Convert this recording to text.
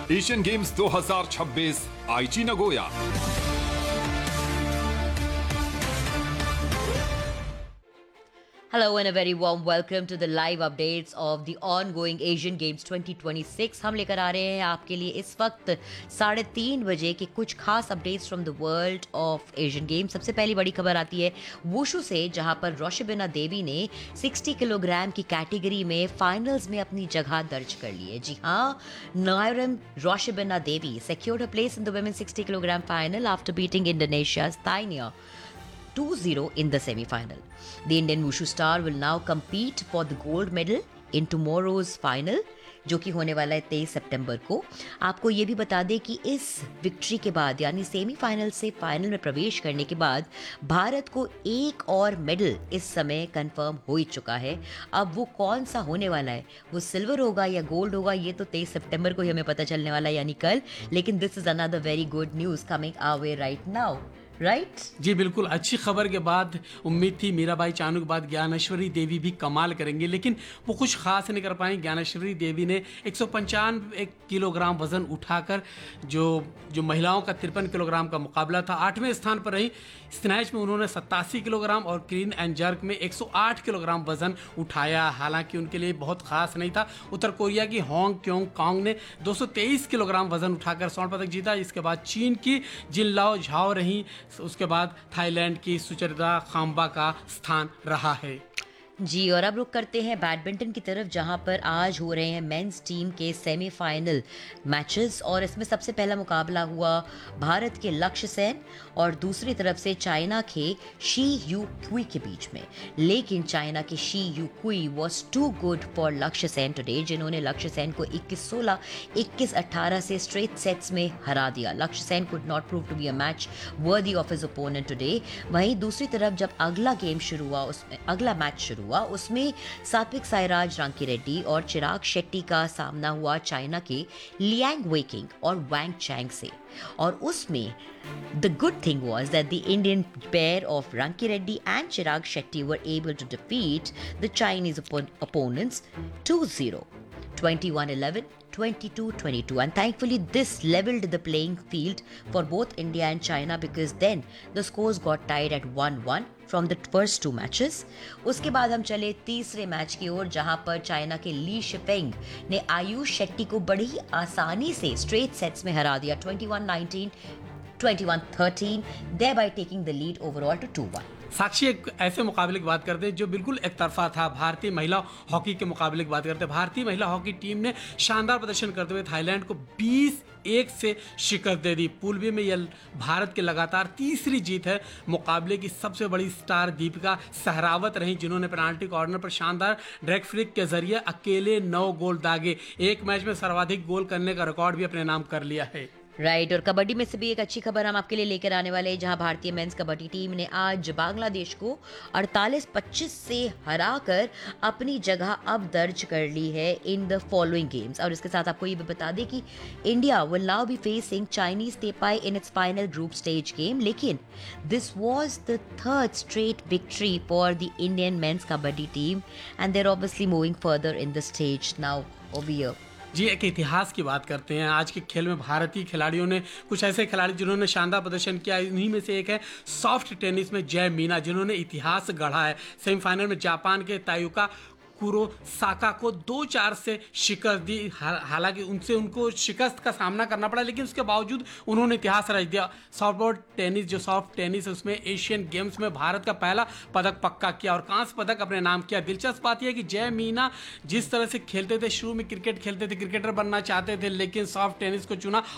Asian games 2026 आईची Nagoya. Hello and a very warm welcome to the live updates of the ongoing Asian Games 2026। हम लेकर आ रहे हैं आपके लिए इस वक्त 3:30 बजे के कुछ खास updates from the world of Asian games. सबसे पहली बड़ी खबर आती है वुशु से, जहां पर रोशिबिना देवी ने 60 किलोग्राम की कैटेगरी में फाइनल्स में अपनी जगह दर्ज कर ली है। जी हाँ, नायरम रोशिबिना देवी secured her place in the women's 60 kilogram final after beating Indonesia's Thaenia 2-0 in the semi-final. The Indian Wushu star will now compete for the gold medal in tomorrow's final, जो कि होने वाला है 23 सितंबर को। आपको ये भी बता दें कि इस विक्ट्री के बाद, यानी सेमीफाइनल से फाइनल में प्रवेश करने के बाद, भारत को एक और मेडल इस समय कंफर्म हो ही चुका है। अब वो कौन सा होने वाला है, वो सिल्वर होगा या गोल्ड होगा, ये तो 23 सितंबर को ही हमें पता चलने वाला है, यानी कल। लेकिन this is another very good news coming our way right now, right? जी बिल्कुल, अच्छी खबर के बाद उम्मीद थी मीराबाई चानू के बाद ज्ञानेश्वरी देवी भी कमाल करेंगे, लेकिन वो कुछ खास नहीं कर पाई। ज्ञानेश्वरी देवी ने 195 किलोग्राम वजन उठाकर जो महिलाओं का 53 किलोग्राम का मुकाबला था, 8वें स्थान पर रही। स्नैच में उन्होंने 87 किलोग्राम और क्लीन एंड जर्क में 108 किलोग्राम वजन उठाया। हालांकि उनके लिए बहुत खास नहीं था। उत्तर कोरिया की होंग क्योंग कांग ने 223 किलोग्राम वजन उठाकर स्वर्ण पदक जीता। इसके बाद चीन की जिनलाओ झाओ रही, उसके बाद थाईलैंड की सुचरिता खाम्बा का स्थान रहा है। जी, और अब रुक करते हैं बैडमिंटन की तरफ, जहां पर आज हो रहे हैं मेंस टीम के सेमीफाइनल मैचेस। और इसमें सबसे पहला मुकाबला हुआ भारत के लक्ष्य सेन और दूसरी तरफ से चाइना के शी यू क्वी के बीच में। लेकिन चाइना के शी यू क्वी वॉज टू गुड फॉर लक्ष्य सेन टुडे, जिन्होंने लक्ष्य सेन को 21-16, 21-18 से स्ट्रेट सेट्स में हरा दिया। लक्ष्य Sen could not prove to be a match worthy of his opponent today. वहीं दूसरी तरफ जब अगला मैच शुरू हुआ, उसमें सात्विक साईराज रांकीरेड्डी और चिराग शेट्टी का सामना हुआ चाइना के लियांग वेकिंग और वैंग चैंग से। और उसमें the good thing was that the Indian pair of Rankireddy and Chirag Shetty were able to defeat the Chinese opponents 2-0, 21-11, 22-22, and thankfully this leveled the playing field for both India and China, because then the scores got tied at 1-1 from the first two matches. उसके बाद हम चले तीसरे match की ओर, जहां पर China के ली शिफेंग ने आयुष शेट्टी को बड़ी ही आसानी से स्ट्रेट सेट्स में हरा दिया, 21-19, 21-13, thereby taking the lead overall to 2-1. साक्षी, एक ऐसे मुकाबले की बात करते हैं जो बिल्कुल एक तरफा था। भारतीय महिला हॉकी के मुकाबले की बात करते हैं। भारतीय महिला हॉकी टीम ने शानदार प्रदर्शन करते हुए थाईलैंड को 20-1 से शिकस्त दे दी। पूल बी में यह भारत की लगातार तीसरी जीत है। मुकाबले की सबसे बड़ी स्टार दीपिका सहरावत रही, जिन्होंने पेनाल्टी कॉर्नर पर शानदार ड्रैग फ्लिक के जरिए अकेले 9 गोल दागे। एक मैच में सर्वाधिक गोल करने का रिकॉर्ड भी अपने नाम कर लिया है। राइट। और कबड्डी में से भी एक अच्छी खबर हम आपके लिए लेकर आने वाले हैं, जहां भारतीय मेंस कबड्डी टीम ने आज बांग्लादेश को 48-25 से हराकर अपनी जगह अब दर्ज कर ली है इन द फॉलोइंग गेम्स। और इसके साथ आपको ये भी बता दें कि India will now be facing Chinese तेपाई in its final group stage game. लेकिन this was the third straight victory for the Indian mains kabaddi team and they are obviously moving further in the stage now over here. जी, एक इतिहास की बात करते हैं। आज के खेल में भारतीय खिलाड़ियों ने कुछ ऐसे खिलाड़ी जिन्होंने शानदार प्रदर्शन किया, इन्हीं में से एक है सॉफ्ट टेनिस में जय मीना, जिन्होंने इतिहास गढ़ा है। सेमीफाइनल में जापान के तायुका कुरोसाका को 2-4 से शिकस्त दी। हालांकि उनको शिकस्त का सामना करना पड़ा, लेकिन उसके बावजूद उन्होंने इतिहास रच दिया। सॉफ्ट टेनिस है, उसमें एशियन गेम्स में भारत का पहला पदक पक्का किया और कांस्य पदक अपने नाम किया। दिलचस्प बात यह है कि जय मीना जिस तरह से खेलते थे, शुरू में क्रिकेट खेलते थे, क्रिकेटर बनना चाहते थे, लेकिन सॉफ्ट टेनिस को चुना